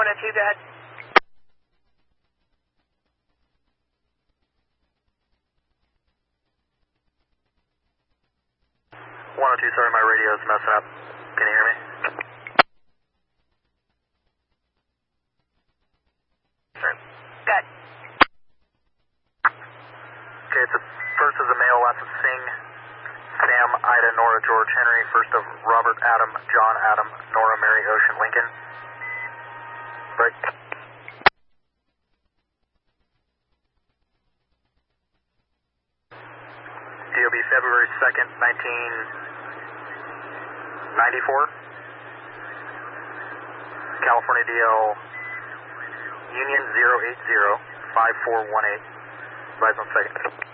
102, go ahead. 102, sorry, my radio is messing up. Can you hear me? Good. Okay, first is a male, last of Singh, Sam, Ida, Nora, George, Henry, first of Robert, Adam, John, Adam, Nora, Mary, Ocean, Lincoln. Break. DOB February 2nd, 1994. California DL Union 080-5418. Advise on second.